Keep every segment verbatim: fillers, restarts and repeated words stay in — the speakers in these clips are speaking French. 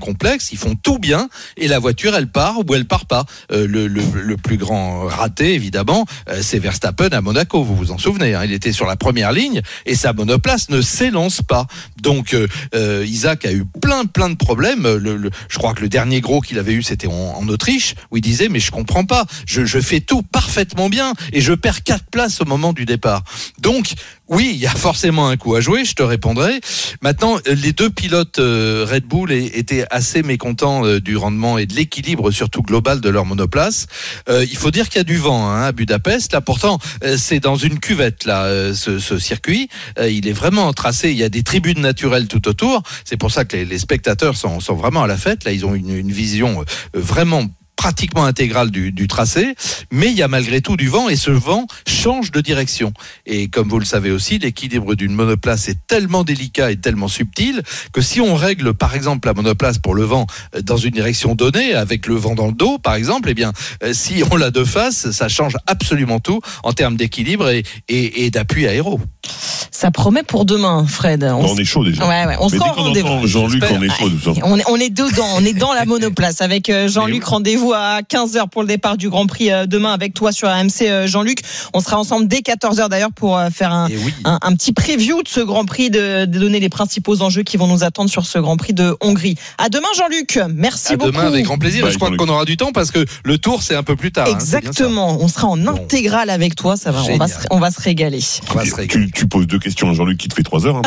complexe, ils font tout bien et la voiture elle part ou elle part pas. Euh, le, le, le plus grand raté évidemment, euh, c'est Verstappen à Monaco, vous vous en souvenez, hein, il était sur la première ligne et sa monoplace ne s'élance pas. Donc euh, euh, Isaac a eu plein plein de problèmes. Le, le, je crois que le dernier gros qu'il avait eu c'était en, en Autriche où il disait mais je comprends pas, je, je fais tout parfaitement bien et je perds quatre places au moment du départ. Donc oui, il y a forcément un coup à jouer, je te répondrai. Maintenant, les deux pilotes euh, Red Bull étaient assez mécontents euh, du rendement et de l'équilibre surtout global de leur monoplace. Euh, il faut dire qu'il y a du vent hein, à Budapest. Là, pourtant, euh, c'est dans une cuvette là, euh, ce, ce circuit. Euh, il est vraiment tracé. Il y a des tribunes naturelles tout autour. C'est pour ça que les, les spectateurs sont, sont vraiment à la fête. Là, ils ont une, une vision euh, vraiment pratiquement intégrale du, du tracé, mais il y a malgré tout du vent et ce vent change de direction. Et comme vous le savez aussi, l'équilibre d'une monoplace est tellement délicat et tellement subtil que si on règle par exemple la monoplace pour le vent dans une direction donnée, avec le vent dans le dos par exemple, eh bien si on l'a de face, ça change absolument tout en termes d'équilibre et, et, et d'appui aéro. Ça promet pour demain, Fred. On, on est chaud déjà. Ouais, ouais. On Mais sera dès qu'on rendez-vous. entend Jean-Luc, on est chaud. Ouais. On, est, on est dedans, on est dans la monoplace avec Jean-Luc. Rendez-vous à quinze heures pour le départ du Grand Prix demain avec toi sur R M C, Jean-Luc. On sera ensemble dès quatorze heures d'ailleurs pour faire un, oui. un, un petit preview de ce Grand Prix, de, de donner les principaux enjeux qui vont nous attendre sur ce Grand Prix de Hongrie. À demain, Jean-Luc. Merci à beaucoup. À demain, avec grand plaisir. Bye, je crois Jean-Luc. qu'on aura du temps parce que le tour, c'est un peu plus tard. Exactement. Hein, on sera en intégrale avec toi. Ça va. On va, se, on va se régaler. On va se régaler. Tu, tu poses deux questions à Jean-Luc qui te fait trois heures. Hein,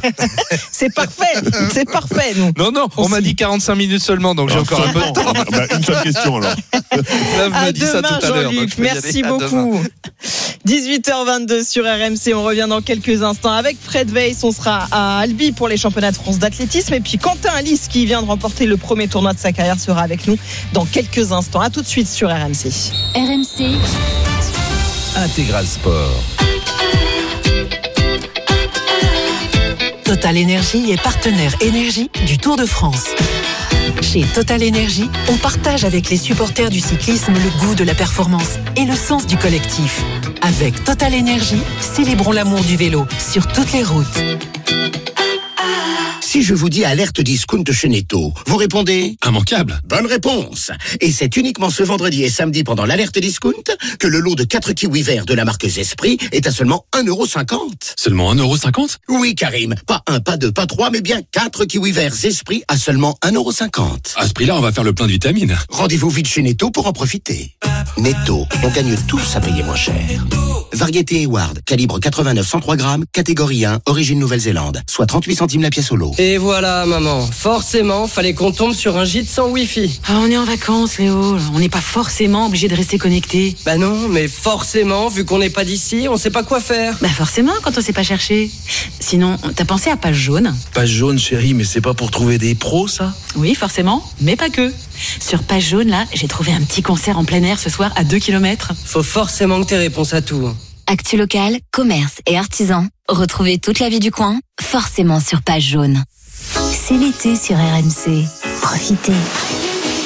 c'est parfait. C'est parfait, nous. Non, non, on, on m'a dit quarante-cinq minutes seulement, donc j'ai encore un peu de temps. Bah, une seule question alors. À demain, ça tout à Jean-Luc. Merci beaucoup. dix-huit heures vingt-deux sur R M C. On revient dans quelques instants avec Fred Weiss. On sera à Albi pour les championnats de France d'athlétisme. Et puis Quentin Alice, qui vient de remporter le premier tournoi de sa carrière, sera avec nous dans quelques instants. À tout de suite sur R M C. R M C Intégral Sport. Total Énergie est partenaire énergie du Tour de France. Chez Total Énergie, on partage avec les supporters du cyclisme le goût de la performance et le sens du collectif. Avec Total Énergie, célébrons l'amour du vélo sur toutes les routes. Si je vous dis alerte discount chez Netto, vous répondez immanquable. Bonne réponse. Et c'est uniquement ce vendredi et samedi pendant l'alerte discount que le lot de quatre kiwis verts de la marque Zespri est à seulement un euro cinquante. Seulement un euro cinquante ? Oui, Karim. Pas un, pas deux, pas trois, mais bien quatre kiwis verts Zespri à seulement un euro cinquante. À ce prix-là, on va faire le plein de vitamines. Rendez-vous vite chez Netto pour en profiter. Netto, on gagne tous à payer moins cher. Variété Eward, calibre quatre-vingt-neuf cent trois grammes, catégorie un, origine Nouvelle-Zélande, soit trente-huit centimes la pièce au lot. Et voilà, maman. Forcément, fallait qu'on tombe sur un gîte sans Wi-Fi. Ah, on est en vacances, Léo. On n'est pas forcément obligé de rester connecté. Bah non, mais forcément, vu qu'on n'est pas d'ici, on sait pas quoi faire. Bah forcément, quand on sait pas chercher. Sinon, t'as pensé à Page Jaune ? Page Jaune, chérie, mais c'est pas pour trouver des pros, ça ? Oui, forcément, mais pas que. Sur Page Jaune, là, j'ai trouvé un petit concert en plein air ce soir à deux kilomètres. Faut forcément que t'aies réponse à tout. Actu local, commerce et artisans. Retrouvez toute la vie du coin, forcément sur Page Jaune. C'est l'été sur R M C. Profitez.